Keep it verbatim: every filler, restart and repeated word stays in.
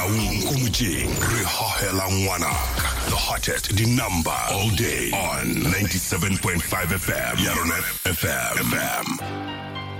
Umujing, Rihahela Ngwanaka. The hottest, the number all day on ninety-seven point five F M. Yaronet F M. F M.